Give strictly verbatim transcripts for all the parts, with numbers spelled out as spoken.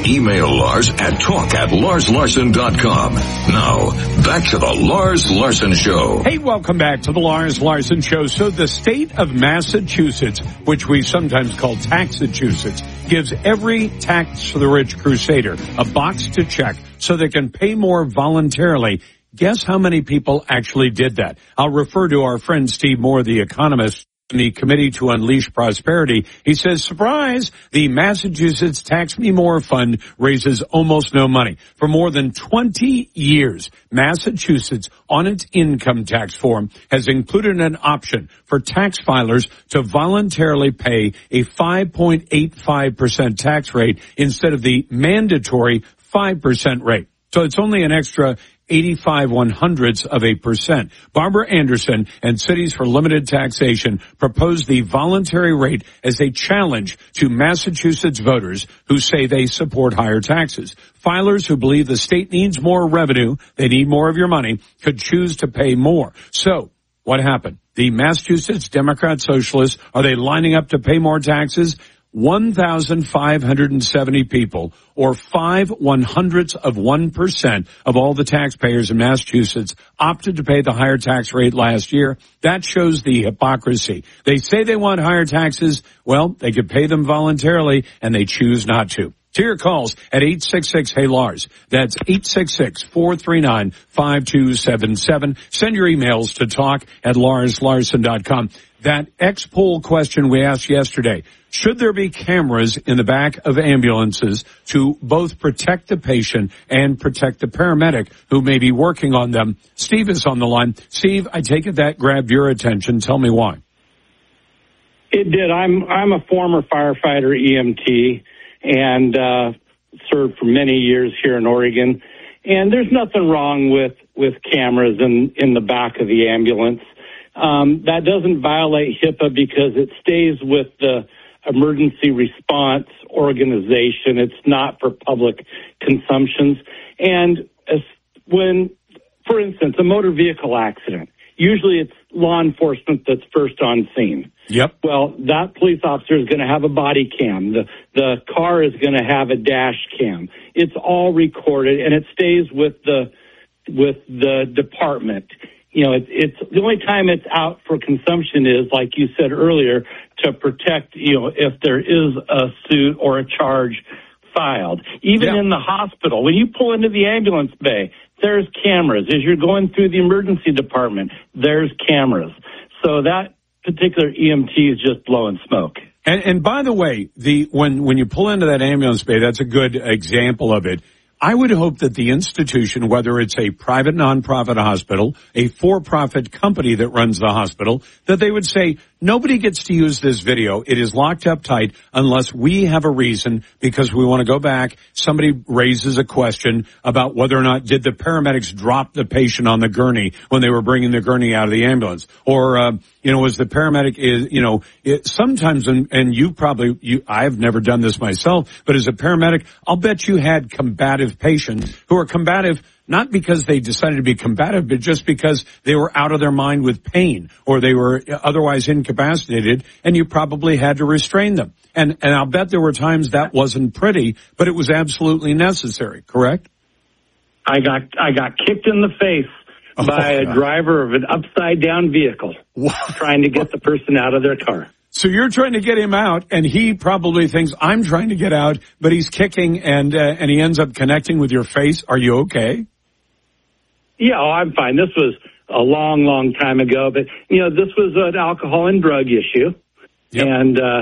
Email Lars at talk at lars larson dot com. Now, back to the Lars Larson Show. Hey, welcome back to the Lars Larson Show. So the state of Massachusetts, which we sometimes call Taxachusetts, gives every tax for the rich crusader a box to check so they can pay more voluntarily. Guess how many people actually did that? I'll refer to our friend Steve Moore, the economist, in the Committee to Unleash Prosperity. He says, surprise, the Massachusetts Tax Me More Fund raises almost no money. For more than twenty years, Massachusetts, on its income tax form, has included an option for tax filers to voluntarily pay a five point eight five percent tax rate instead of the mandatory five percent rate. So it's only an extra eighty-five one hundredths of a percent. Barbara Anderson and Cities for Limited Taxation proposed the voluntary rate as a challenge to Massachusetts voters who say they support higher taxes. Filers who believe the state needs more revenue, they need more of your money, could choose to pay more. So, what happened? The Massachusetts Democrat Socialists, are they lining up to pay more taxes? one thousand five hundred seventy people, or five one hundredths of one percent of all the taxpayers in Massachusetts, opted to pay the higher tax rate last year. That shows the hypocrisy. They say they want higher taxes. Well, they could pay them voluntarily, and they choose not to. To your calls at eight six six, hey Lars. That's eight six six, four three nine, five two seven seven. Send your emails to talk at lars larson dot com. That X-poll question we asked yesterday, should there be cameras in the back of ambulances to both protect the patient and protect the paramedic who may be working on them? Steve is on the line. Steve, I take it that grabbed your attention. Tell me why. It did. I'm I'm a former firefighter E M T and uh, served for many years here in Oregon. And there's nothing wrong with, with cameras in, in the back of the ambulance. Um, that doesn't violate HIPAA because it stays with the emergency response organization. It's not for public consumptions. And as when, for instance, a motor vehicle accident, usually it's law enforcement that's first on scene. Yep. Well, that police officer is going to have a body cam. The the car is going to have a dash cam. It's all recorded, and it stays with the with the department. You know, it, it's the only time it's out for consumption is, like you said earlier, to protect, you know, if there is a suit or a charge filed. Even yeah. in the hospital, when you pull into the ambulance bay, there's cameras. As you're going through the emergency department, there's cameras. So that particular E M T is just blowing smoke. And, and by the way, the when when you pull into that ambulance bay, that's a good example of it. I would hope that the institution, whether it's a private nonprofit hospital, a for-profit company that runs the hospital, that they would say, nobody gets to use this video. It is locked up tight unless we have a reason because we want to go back. Somebody raises a question about whether or not did the paramedics drop the patient on the gurney when they were bringing the gurney out of the ambulance? Or, uh, you know, was the paramedic, is, you know, it, sometimes, and, and you probably, you, I've never done this myself, but as a paramedic, I'll bet you had combative patients who are combative not because they decided to be combative, but just because they were out of their mind with pain or they were otherwise incapacitated, and you probably had to restrain them. And and I'll bet there were times that wasn't pretty, but it was absolutely necessary, correct? I got I got kicked in the face oh, by a God. driver of an upside-down vehicle Wow. trying to get the person out of their car. So you're trying to get him out, and he probably thinks, I'm trying to get out, but he's kicking, and uh, and he ends up connecting with your face. Are you okay? Yeah, oh, I'm fine. This was a long, long time ago, but, you know, this was an alcohol and drug issue. Yep. And, uh,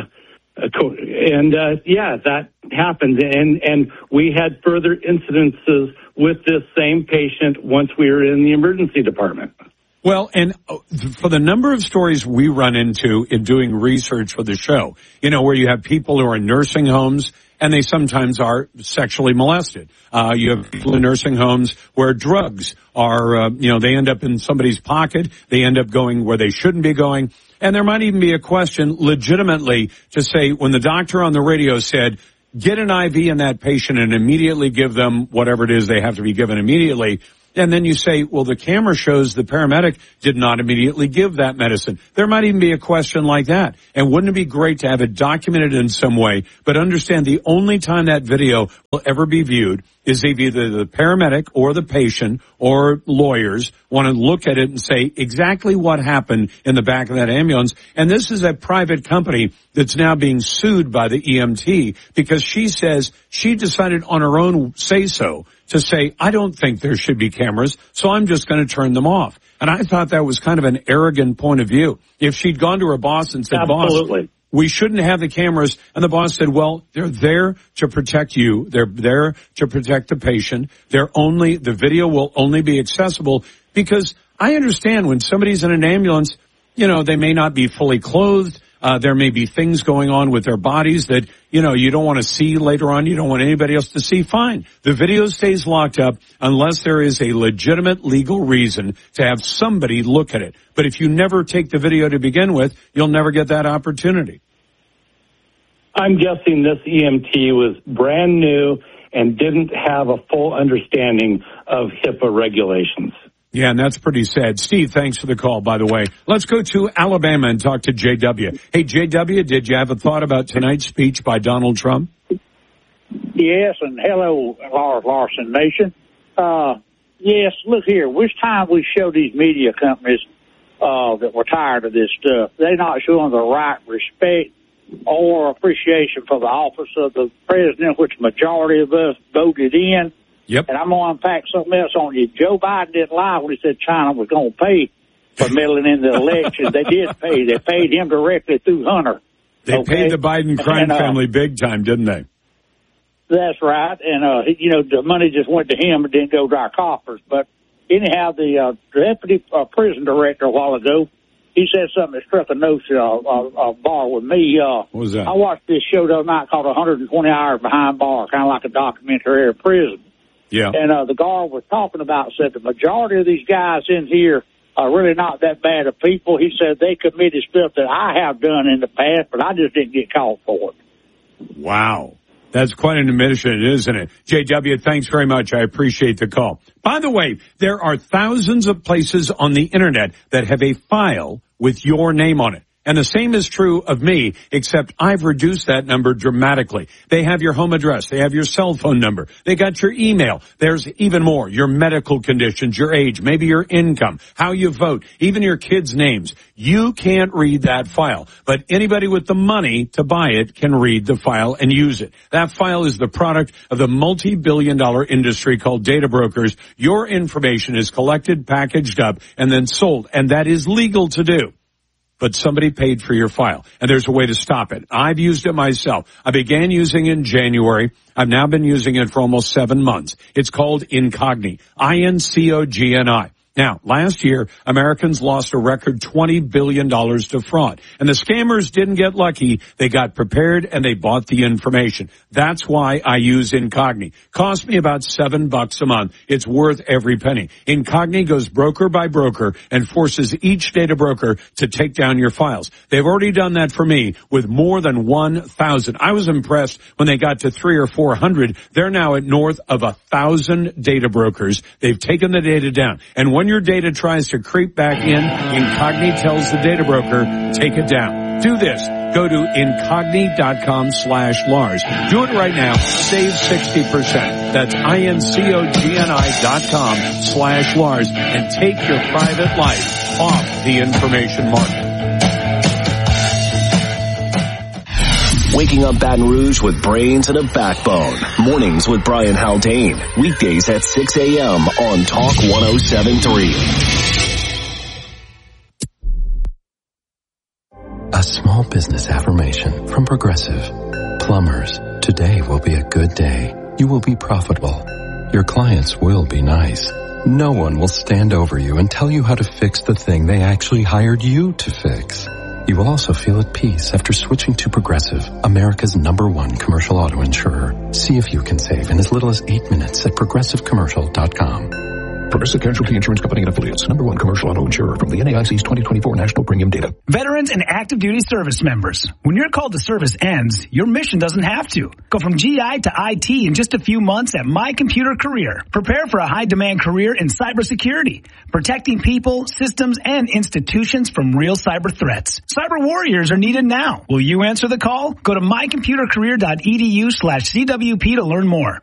and, uh, yeah, that happened. And, and we had further incidences with this same patient once we were in the emergency department. Well, and for the number of stories we run into in doing research for the show, you know, where you have people who are in nursing homes and they sometimes are sexually molested. Uh, you have people in nursing homes where drugs are, uh, you know, they end up in somebody's pocket. They end up going where they shouldn't be going. And there might even be a question legitimately to say when the doctor on the radio said, get an I V in that patient and immediately give them whatever it is they have to be given immediately. And then you say, well, the camera shows the paramedic did not immediately give that medicine. There might even be a question like that. And wouldn't it be great to have it documented in some way, but understand the only time that video will ever be viewed is if either the paramedic or the patient or lawyers want to look at it and say exactly what happened in the back of that ambulance. And this is a private company that's now being sued by the E M T because she says she decided on her own say-so to say, I don't think there should be cameras, so I'm just going to turn them off. And I thought that was kind of an arrogant point of view. If she'd gone to her boss and said, Absolutely. boss, we shouldn't have the cameras. And the boss said, well, they're there to protect you. They're there to protect the patient. They're only, the video will only be accessible because I understand when somebody's in an ambulance, you know, they may not be fully clothed. Uh, there may be things going on with their bodies that, you know, you don't want to see later on. You don't want anybody else to see. Fine. The video stays locked up unless there is a legitimate legal reason to have somebody look at it. But if you never take the video to begin with, you'll never get that opportunity. I'm guessing this E M T was brand new and didn't have a full understanding of HIPAA regulations. Yeah, and that's pretty sad. Steve, thanks for the call, by the way. Let's go to Alabama and talk to J W. Hey, J W, did you have a thought about tonight's speech by Donald Trump? Yes, and hello, Lars Larson Nation. Uh, yes, look here. Which time we show these media companies uh, that we're tired of this stuff, they're not showing the right respect or appreciation for the office of the president, which majority of us voted in. Yep. And I'm going to unpack something else on you. Joe Biden didn't lie when he said China was going to pay for meddling in the election. They did pay. They paid him directly through Hunter. They okay? paid the Biden crime and, uh, family big time, didn't they? That's right. And, uh, you know, the money just went to him and didn't go to our coffers. But anyhow, the uh, deputy uh, prison director a while ago, he said something that struck a note uh, uh, uh, bar with me. Uh, what was that? I watched this show the other night called one hundred twenty hours Behind Bars, kind of like a documentary of prison. Yeah. And uh, the guard was talking about, said the majority of these guys in here are really not that bad of people. He said they committed stuff that I have done in the past, but I just didn't get caught for it. Wow. That's quite an admission, isn't it? J W, thanks very much. I appreciate the call. By the way, there are thousands of places on the Internet that have a file with your name on it. And the same is true of me, except I've reduced that number dramatically. They have your home address. They have your cell phone number. They got your email. There's even more. Your medical conditions, your age, maybe your income, how you vote, even your kids' names. You can't read that file, but anybody with the money to buy it can read the file and use it. That file is the product of the multi-billion dollar industry called data brokers. Your information is collected, packaged up, and then sold, and that is legal to do. But somebody paid for your file, and there's a way to stop it. I've used it myself. I began using it in January. I've now been using it for almost seven months. It's called Incogni, I N C O G N I. Now, last year, Americans lost a record twenty billion dollars to fraud. And the scammers didn't get lucky. They got prepared and they bought the information. That's why I use Incogni. Cost me about seven bucks a month. It's worth every penny. Incogni goes broker by broker and forces each data broker to take down your files. They've already done that for me with more than one thousand. I was impressed when they got to three or four hundred. They're now at north of a thousand data brokers. They've taken the data down. And when your data tries to creep back in, Incogni tells the data broker, take it down. Do this. Go to Incogni.com slash Lars. Do it right now. Save sixty percent. That's I-N-C-O-G-N-I dot com slash Lars and take your private life off the information market. Waking up Baton Rouge with brains and a backbone. Mornings with Brian Haldane. Weekdays at six a.m. on Talk one oh seven point three. A small business affirmation from Progressive. Plumbers, today will be a good day. You will be profitable. Your clients will be nice. No one will stand over you and tell you how to fix the thing they actually hired you to fix. You will also feel at peace after switching to Progressive, America's number one commercial auto insurer. See if you can save in as little as eight minutes at progressive commercial dot com. Progressive Casualty Insurance Company and Affiliates. Number one commercial auto insurer from the N A I C's twenty twenty-four National Premium Data. Veterans and active duty service members. When your call to service ends, your mission doesn't have to. Go from G I to I T in just a few months at My Computer Career. Prepare for a high-demand career in cybersecurity, protecting people, systems, and institutions from real cyber threats. Cyber warriors are needed now. Will you answer the call? Go to mycomputercareer.edu slash CWP to learn more.